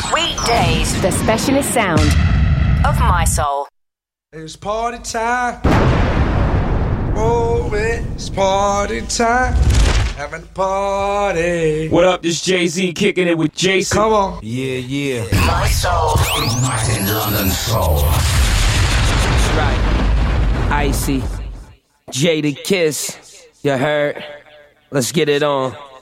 Weekdays, the specialist sound of my soul. It's party time. Oh, it's party time. Having a party. What up, this Jay-Z kicking it with Jason. Come on. Yeah. My soul. Igniting London soul. That's right. Icy. Jada Kiss. You heard? Let's get it on.